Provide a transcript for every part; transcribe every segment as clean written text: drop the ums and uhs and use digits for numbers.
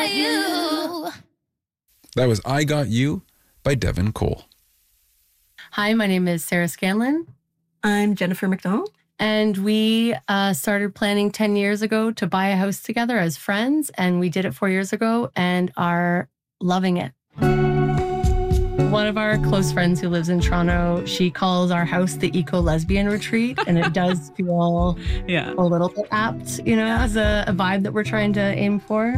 You. That was I Got You by Devin Cole. Hi, my name is Sarah Scanlon. I'm Jennifer McDonald. And we started planning 10 years ago to buy a house together as friends. And we did it 4 years ago and are loving it. One of our close friends who lives in Toronto, she calls our house the eco-lesbian retreat. And it does feel a little bit apt, as a vibe that we're trying to aim for.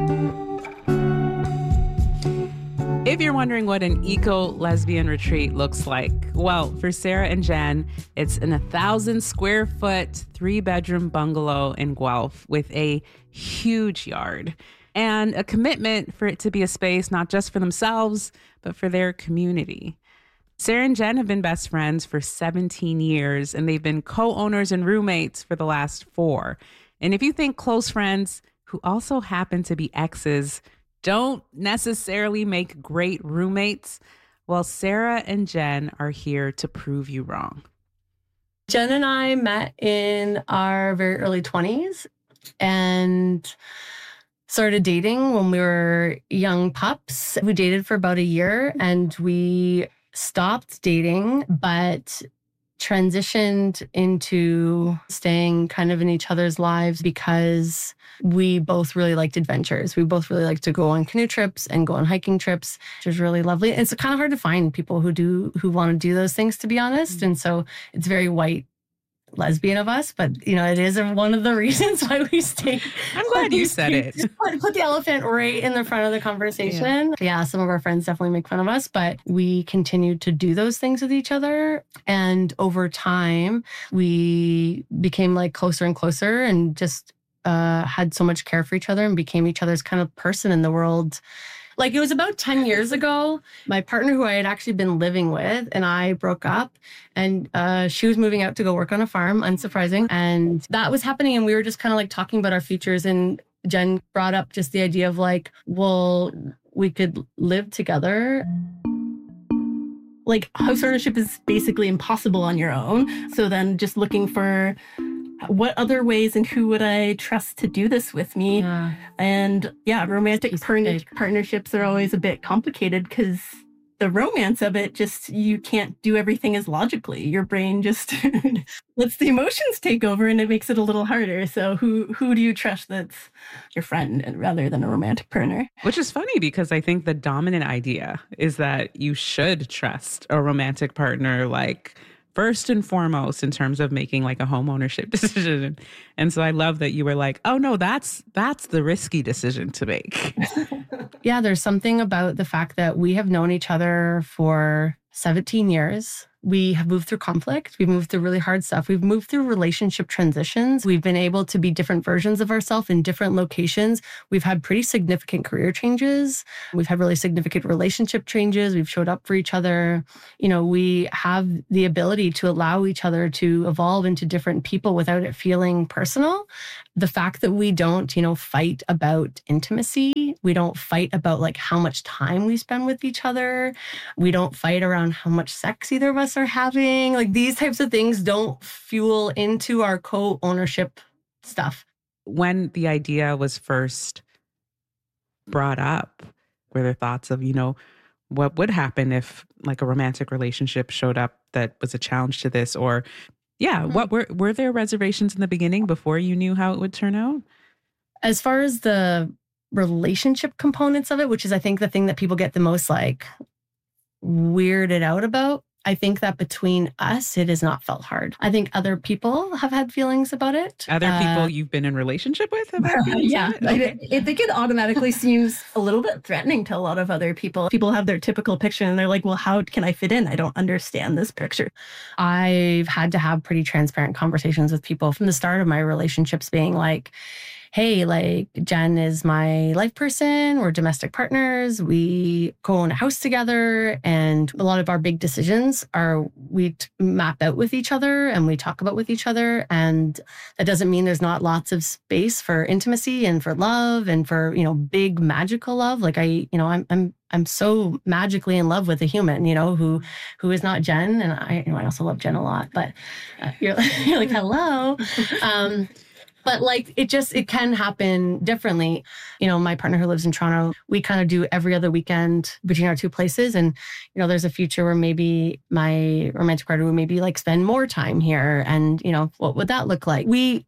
If you're wondering what an eco-lesbian retreat looks like, well, for Sarah and Jen, it's an 1,000 square foot, 3-bedroom bungalow in Guelph with a huge yard and a commitment for it to be a space not just for themselves, but for their community. Sarah and Jen have been best friends for 17 years, and they've been co-owners and roommates for the last 4. And if you think close friends who also happen to be exes don't necessarily make great roommates, well, Sarah and Jen are here to prove you wrong. Jen and I met in our very early 20s and started dating when we were young pups. We dated for about a year and we stopped dating, but transitioned into staying kind of in each other's lives because we both really liked adventures. We both really like to go on canoe trips and go on hiking trips, which is really lovely. It's kind of hard to find people who want to do those things, to be honest. And so it's very white lesbian of us, but it is one of the reasons why we stay. I'm glad you said it. Put the elephant right in the front of the conversation. Yeah, some of our friends definitely make fun of us, but we continue to do those things with each other. And over time, we became closer and closer and just had so much care for each other and became each other's kind of person in the world. It was about 10 years ago, my partner who I had actually been living with and I broke up and she was moving out to go work on a farm, unsurprising. And that was happening and we were just kind of talking about our futures. And Jen brought up just the idea of well, we could live together. House ownership is basically impossible on your own. So then just looking for what other ways and who would I trust to do this with me? Yeah. And romantic partnerships are always a bit complicated because the romance of it, you can't do everything as logically. Your brain just lets the emotions take over and it makes it a little harder. So who do you trust that's your friend rather than a romantic partner? Which is funny because I think the dominant idea is that you should trust a romantic partner first and foremost in terms of making a home ownership decision. And so I love that you were oh no, that's the risky decision to make. Yeah, there's something about the fact that we have known each other for 17 years. We have moved through conflict. We've moved through really hard stuff. We've moved through relationship transitions. We've been able to be different versions of ourselves in different locations. We've had pretty significant career changes. We've had really significant relationship changes. We've showed up for each other. We have the ability to allow each other to evolve into different people without it feeling personal. The fact that we don't, fight about intimacy. We don't fight about how much time we spend with each other. We don't fight around how much sex either of us are having. These types of things don't fuel into our co-ownership stuff. When the idea was first brought up, were there thoughts of, what would happen if a romantic relationship showed up that was a challenge to this? Or what were there reservations in the beginning before you knew how it would turn out? As far as the relationship components of it, which is I think the thing that people get the most weirded out about, I think that between us, it has not felt hard. I think other people have had feelings about it. Other people you've been in relationship with have had feelings about it? Okay. I think it automatically seems a little bit threatening to a lot of other people. People have their typical picture and they're well, how can I fit in? I don't understand this picture. I've had to have pretty transparent conversations with people from the start of my relationships being hey, Jen is my life person. We're domestic partners. We co-own a house together. And a lot of our big decisions we map out with each other and we talk about with each other. And that doesn't mean there's not lots of space for intimacy and for love and for, big magical love. I'm so magically in love with a human, who is not Jen. And I also love Jen a lot, but you're hello. But like, it can happen differently. You know, my partner who lives in Toronto, we kind of do every other weekend between our two places. And, you know, there's a future where maybe my romantic partner would maybe like spend more time here. And, you know, what would that look like? We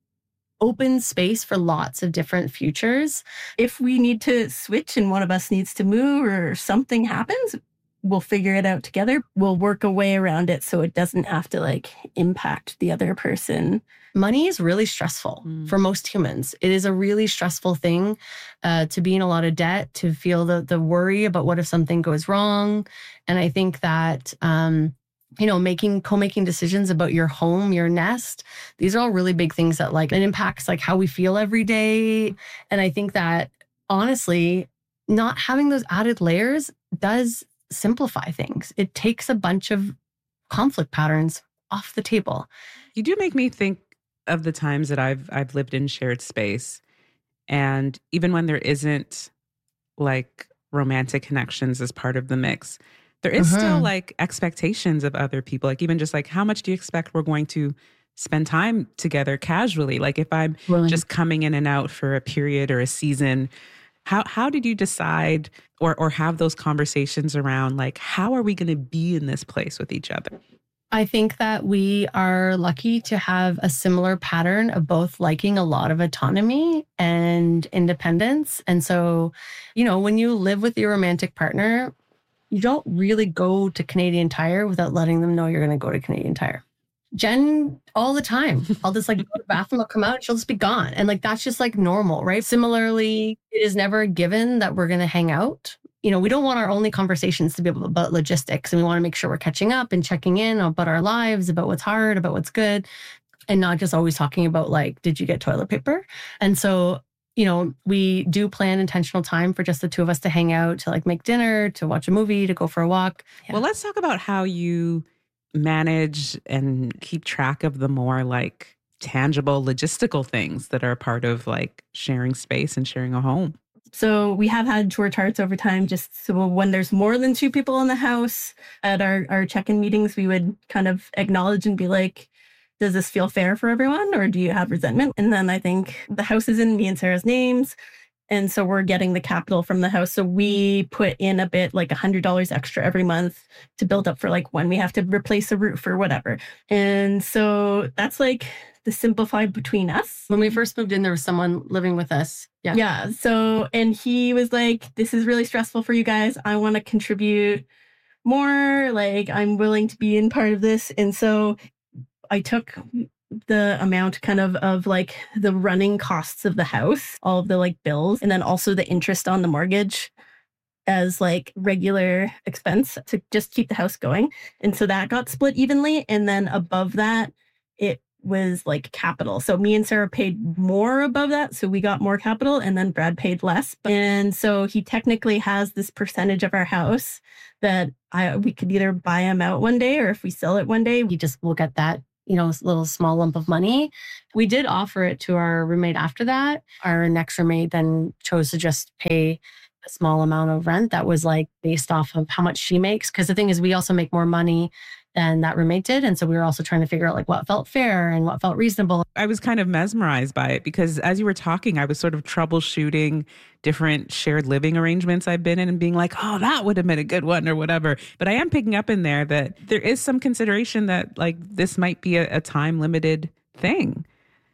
open space for lots of different futures. If we need to switch and one of us needs to move or something happens, we'll figure it out together. We'll work a way around it so it doesn't have to like impact the other person. Money is really stressful for most humans. It is a really stressful thing to be in a lot of debt, to feel the worry about what if something goes wrong. And I think that, you know, co-making decisions about your home, your nest, these are all really big things that like, it impacts like how we feel every day. And I think that honestly, not having those added layers does simplify things. It takes a bunch of conflict patterns off the table. You do make me think of the times that I've lived in shared space. And even when there isn't like romantic connections as part of the mix, there is still like expectations of other people. Like even just like, how much do you expect we're going to spend time together casually? Like if I'm just coming in and out for a period or a season, how did you decide or have those conversations around like, how are we going to be in this place with each other? I think that we are lucky to have a similar pattern of both liking a lot of autonomy and independence. And so, you know, when you live with your romantic partner, you don't really go to Canadian Tire without letting them know you're going to go to Canadian Tire. Jen, all the time, I'll just like go to the bathroom, I'll come out, she'll just be gone. And like, that's just like normal, right? Similarly, it is never a given that we're going to hang out. You know, we don't want our only conversations to be about logistics, and we want to make sure we're catching up and checking in about our lives, about what's hard, about what's good, and not just always talking about like, did you get toilet paper? And so, you know, we do plan intentional time for just the two of us to hang out, to like make dinner, to watch a movie, to go for a walk. Yeah. Well, let's talk about how you manage and keep track of the more like tangible logistical things that are a part of like sharing space and sharing a home. So we have had chore charts over time, just so when there's more than two people in the house at our check-in meetings, we would kind of acknowledge and be like, does this feel fair for everyone or do you have resentment? And then I think the house is in me and Sarah's names. And so we're getting the capital from the house. So we put in a bit like $100 extra every month to build up for like when we have to replace a roof or whatever. And so that's like the simplified between us. When we first moved in, there was someone living with us. Yeah. So, and he was like, this is really stressful for you guys. I want to contribute more. Like, I'm willing to be in part of this. And so I took the amount kind of like the running costs of the house, all of the like bills, and then also the interest on the mortgage as like regular expense to just keep the house going. And so that got split evenly. And then above that, it was like capital. So me and Sarah paid more above that. So we got more capital, and then Brad paid less. And so he technically has this percentage of our house that we could either buy him out one day, or if we sell it one day, he just will get that, you know, little small lump of money. We did offer it to our roommate after that. Our next roommate then chose to just pay a small amount of rent that was like based off of how much she makes. Because the thing is, we also make more money than that roommate did. And so we were also trying to figure out like what felt fair and what felt reasonable. I was kind of mesmerized by it because as you were talking, I was sort of troubleshooting different shared living arrangements I've been in and being like, oh, that would have been a good one or whatever. But I am picking up in there that there is some consideration that like this might be a time limited thing.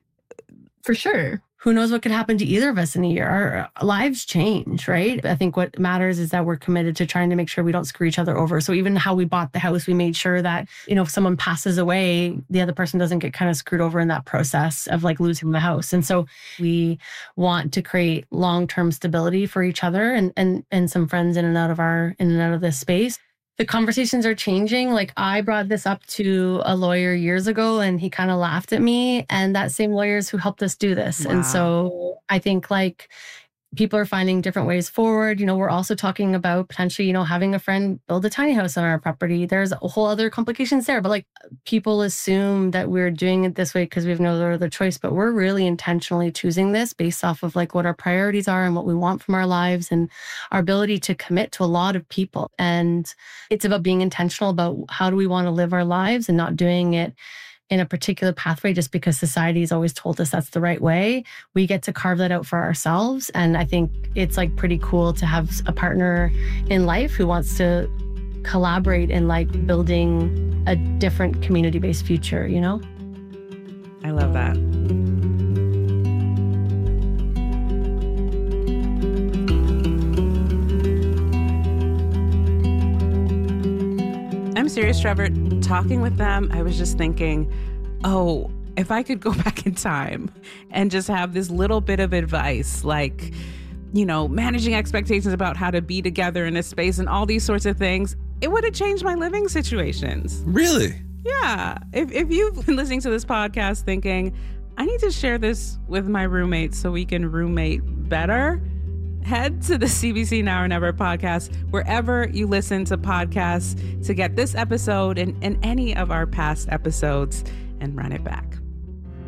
For sure. Who knows what could happen to either of us in a year? Our lives change, right? I think what matters is that we're committed to trying to make sure we don't screw each other over. So even how we bought the house, we made sure that, you know, if someone passes away, the other person doesn't get kind of screwed over in that process of like losing the house. And so we want to create long-term stability for each other and some friends in and out of this space. The conversations are changing. Like I brought this up to a lawyer years ago and he kind of laughed at me, and that same lawyers who helped us do this. Wow. And so I think like people are finding different ways forward. You know, we're also talking about potentially, you know, having a friend build a tiny house on our property. There's a whole other complications there, but like people assume that we're doing it this way because we have no other choice, but we're really intentionally choosing this based off of like what our priorities are and what we want from our lives and our ability to commit to a lot of people. And it's about being intentional about how do we want to live our lives and not doing it in a particular pathway just because society has always told us that's the right way. We get to carve that out for ourselves. And I think it's like pretty cool to have a partner in life who wants to collaborate in like building a different community-based future, you know? I love that. I'm serious, Trevor. Talking with them, I was just thinking, oh, if I could go back in time and just have this little bit of advice, like, you know, managing expectations about how to be together in a space and all these sorts of things, it would have changed my living situations. Really? Yeah. If you've been listening to this podcast thinking, I need to share this with my roommates so we can roommate better, head to the CBC Now or Never podcast, wherever you listen to podcasts, to get this episode and any of our past episodes and run it back.